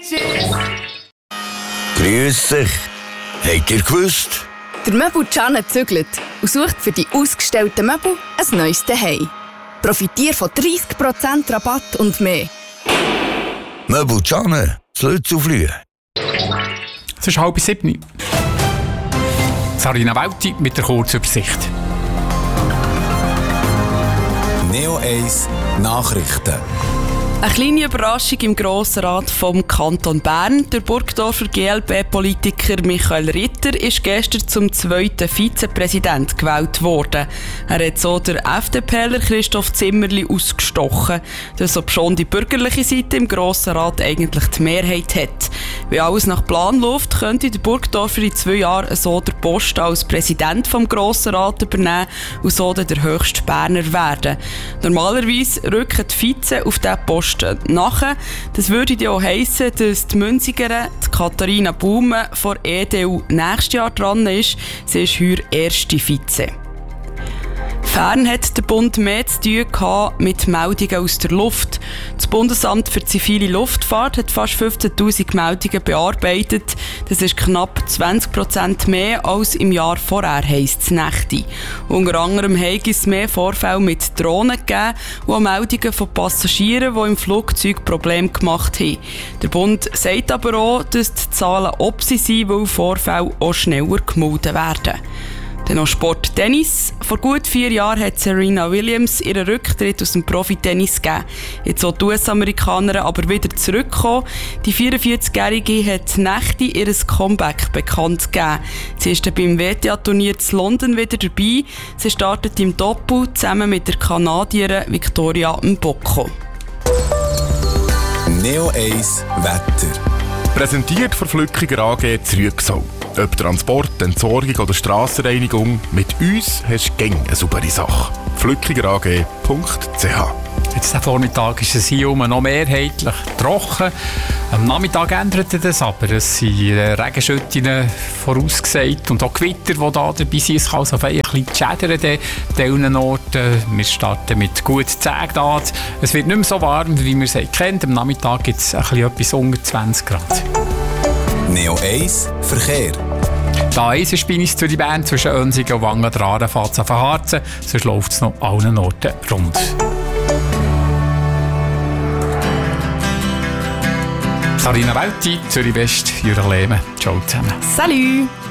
Grüß dich. Habt ihr gewusst? Der Möbel-Can zügelt und sucht für die ausgestellten Möbel ein neues Zuhause. Profitiere von 30% Rabatt und mehr. Möbel-Can, das Lützelflühe. Es ist 6:30. Sarina Welti mit der Kurzübersicht. Neo 1 Nachrichten. Eine kleine Überraschung im Grossen Rat vom Kanton Bern. Der Burgdorfer GLP-Politiker Michael Ritter ist gestern zum 2. Vizepräsident gewählt worden. Er hat so der FDPler Christoph Zimmerli ausgestochen, dass obschon die bürgerliche Seite im Grossen Rat eigentlich die Mehrheit hat. Wenn alles nach Plan läuft, könnte der Burgdorfer in 2 Jahren so den Posten als Präsident vom Grossen Rat übernehmen und so der höchste Berner werden. Normalerweise rücken die Vize auf diesen Posten nachher. Das würde ja auch heissen, dass die Münzigerin, die Katharina Baume, von EDU nächstes Jahr dran ist. Sie ist heuer erste Vize. Fern hat der Bund mehr zu tun gehabt mit Meldungen aus der Luft. Das Bundesamt für zivile Luftfahrt hat fast 15'000 Meldungen bearbeitet. Das ist knapp 20% mehr als im Jahr vorher, heisst es Nächte. Unter anderem hat es mehr Vorfälle mit Drohnen gegeben und auch Meldungen von Passagieren, die im Flugzeug Probleme gemacht haben. Der Bund sagt aber auch, dass die Zahlen ob sie sind, weil Vorfälle auch schneller gemeldet werden. Dann noch Sport Tennis. Vor gut 4 Jahren hat Serena Williams ihren Rücktritt aus dem Profitennis gegeben. Jetzt soll die US-Amerikanerin aber wieder zurückkommen. Die 44-Jährige hat Nächte ihr Comeback bekannt gegeben. Sie ist dann beim WTA-Turnier in London wieder dabei. Sie startet im Doppel zusammen mit der Kanadierin Victoria Mboko. Neo 1 Wetter. Präsentiert von Flückiger AG Zrügsau. Ob Transport, Entsorgung oder Strassenreinigung, mit uns hast du gäng eine saubere Sache. flückigerag.ch. Jetzt der Vormittag ist es hier noch mehrheitlich trocken. Am Nachmittag änderte das aber. Es sind Regenschütten vorausgesagt und auch Gewitter, die da dabei sind. Es kann also ein bisschen schädern an diesen Orten. Wir starten mit gut 10 Grad. Es wird nicht mehr so warm, wie wir es kennen. Am Nachmittag gibt es etwas unter 20 Grad. Neo 1 Verkehr. Da ist es bei uns zu die Band zwischen Önsigen und Wangen fährt es auf Harzen. Sonst läuft es noch an allen Orten rund. Sarina Welti, Zürich West, Jürgen Lehmann. Ciao zusammen. Salut!